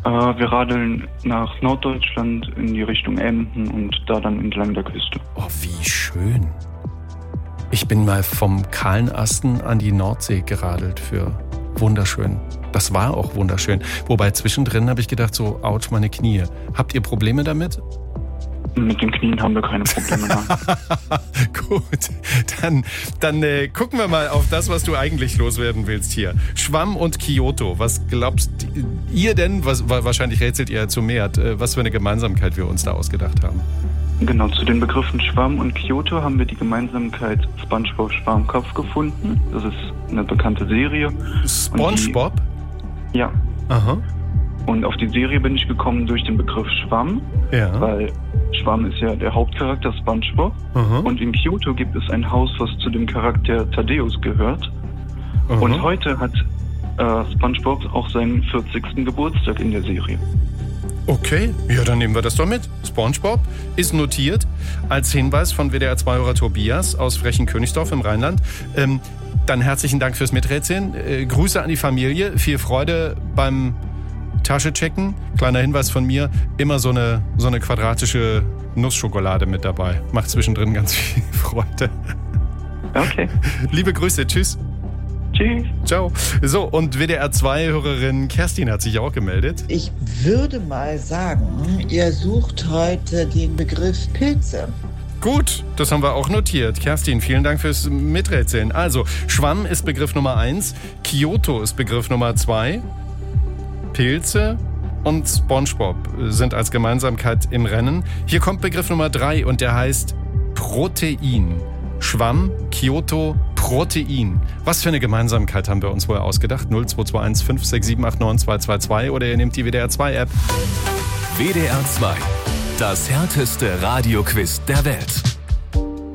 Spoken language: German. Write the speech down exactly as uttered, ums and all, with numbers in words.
Äh, wir radeln nach Norddeutschland in die Richtung Emden und da dann entlang der Küste. Oh, wie schön. Ich bin mal vom Kahlenasten an die Nordsee geradelt für wunderschön. Das war auch wunderschön. Wobei zwischendrin habe ich gedacht, so, ouch, meine Knie. Habt ihr Probleme damit? Mit den Knien haben wir keine Probleme mehr. Gut, dann, dann äh, gucken wir mal auf das, was du eigentlich loswerden willst hier. Schwamm und Kyoto. Was glaubst ihr denn, was, wahrscheinlich rätselt ihr zu mehr, was für eine Gemeinsamkeit wir uns da ausgedacht haben? Genau, zu den Begriffen Schwamm und Kyoto haben wir die Gemeinsamkeit SpongeBob Schwarmkopf gefunden. Das ist eine bekannte Serie. SpongeBob? Die, ja. Aha. Und auf die Serie bin ich gekommen durch den Begriff Schwamm, ja. Weil Schwamm ist ja der Hauptcharakter SpongeBob. Aha. Und in Kyoto gibt es ein Haus, was zu dem Charakter Thaddeus gehört. Aha. Und heute hat äh, SpongeBob auch seinen vierzigsten Geburtstag in der Serie. Okay, ja, dann nehmen wir das doch mit. SpongeBob ist notiert als Hinweis von W D R zwei-Hörer Tobias aus Frechen-Königsdorf im Rheinland. Ähm, dann herzlichen Dank fürs Miträtseln. Äh, Grüße an die Familie. Viel Freude beim Tasche checken. Kleiner Hinweis von mir, immer so eine, so eine quadratische Nussschokolade mit dabei. Macht zwischendrin ganz viel Freude. Okay. Liebe Grüße, tschüss. Tschüss. Ciao. So, und W D R zwei-Hörerin Kerstin hat sich auch gemeldet. Ich würde mal sagen, ihr sucht heute den Begriff Pilze. Gut, das haben wir auch notiert. Kerstin, vielen Dank fürs Miträtseln. Also, Schwamm ist Begriff Nummer eins, Kyoto ist Begriff Nummer zwei, Pilze und SpongeBob sind als Gemeinsamkeit im Rennen. Hier kommt Begriff Nummer drei und der heißt Protein. Schwamm, Kyoto, Protein. Was für eine Gemeinsamkeit haben wir uns wohl ausgedacht? null zwei zwei eins fünf sechs sieben acht neun zwei zwei zwei oder ihr nehmt die W D R zwei App. W D R zwei, das härteste Radioquiz der Welt.